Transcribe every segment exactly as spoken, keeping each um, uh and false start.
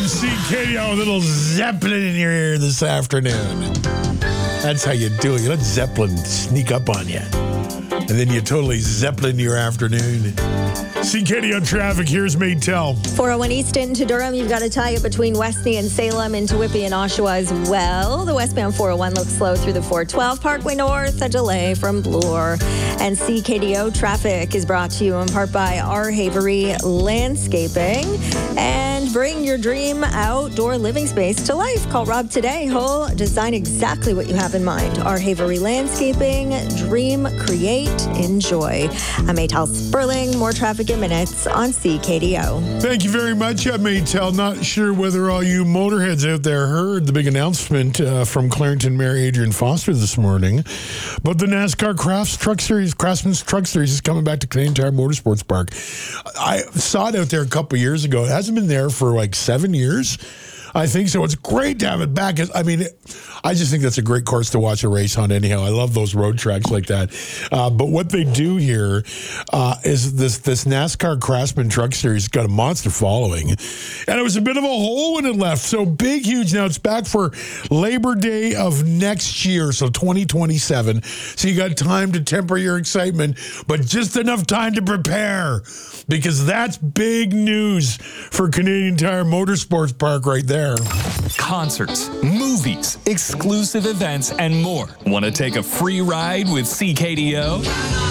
M C Katie on a little Zeppelin in your ear this afternoon. That's how you do it. You let Zeppelin sneak up on you. And then you totally Zeppelin your afternoon. See Katie on traffic. Here's Maytel. four oh one Easton to Durham. You've got a tie-up between Westney and Salem into Whippy and Oshawa as well. The westbound four oh one looks slow through the four twelve Parkway North. A delay from Bloor. And C K D O traffic is brought to you in part by R. Havery Landscaping. And bring your dream outdoor living space to life. Call Rob today. He'll design exactly what you have in mind. R. Havery Landscaping. Dream, create, enjoy. I'm Maytel Sperling. More traffic in minutes on C K D O. Thank you very much, uh, Maytel. Not sure whether all you motorheads out there heard the big announcement uh, from Clarington Mayor Adrian Foster this morning. But the NASCAR Crafts Truck Series, Craftsman's Truck Series is coming back to Canadian Tire Motorsports Park. I saw it out there a couple years ago. It hasn't been there for like seven years. I think so. It's great to have it back. I mean, I just think that's a great course to watch a race on anyhow. I love those road tracks like that. Uh, but what they do here uh, is this this NASCAR Craftsman Truck Series got a monster following. And it was a bit of a hole when it left. So big, huge. Now it's back for Labor Day of next year, so twenty twenty-seven. So you got time to temper your excitement, but just enough time to prepare, because that's big news for Canadian Tire Motorsports Park right there. Concerts, movies, exclusive events, and more. Want to take a free ride with C K D O?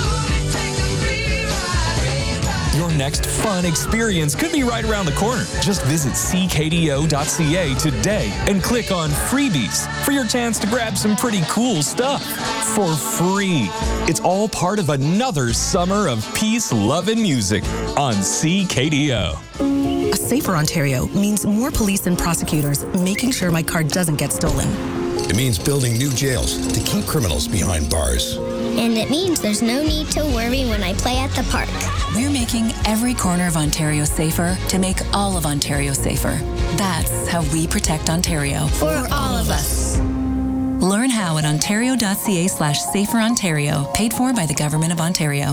Your next fun experience could be right around the corner. Just visit c k d o dot c a today and click on Freebies for your chance to grab some pretty cool stuff for free. It's all part of another summer of peace, love, and music on C K D O. A safer Ontario means more police and prosecutors making sure my car doesn't get stolen. It means building new jails to keep criminals behind bars. And it means there's no need to worry when I play at the park. We're making every corner of Ontario safer to make all of Ontario safer. That's how we protect Ontario. For all of us. Learn how at ontario.ca slash safer Ontario, paid for by the Government of Ontario.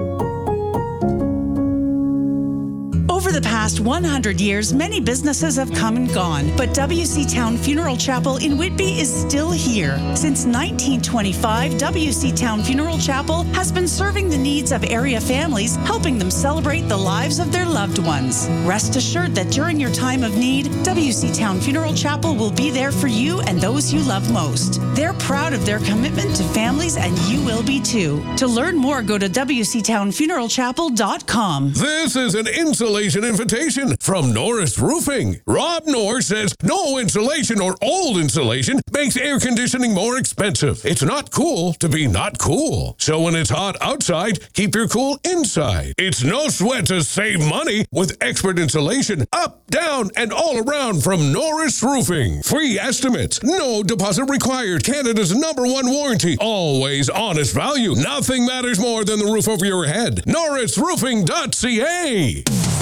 Over the past one hundred years, many businesses have come and gone, but W C Town Funeral Chapel in Whitby is still here. Since nineteen twenty-five, W C Town Funeral Chapel has been serving the needs of area families, helping them celebrate the lives of their loved ones. Rest assured that during your time of need, W C Town Funeral Chapel will be there for you and those you love most. They're proud of their commitment to families, and you will be too. To learn more, go to w c town funeral chapel dot com. This is an insulation invitation from Norris Roofing. Rob Norris says no insulation or old insulation makes air conditioning more expensive. It's not cool to be not cool. So when it's hot outside, keep your cool inside. It's no sweat to save money with expert insulation up, down, and all around from Norris Roofing. Free estimates, no deposit required. Canada's number one warranty. Always honest value. Nothing matters more than the roof over your head. norris roofing dot c a.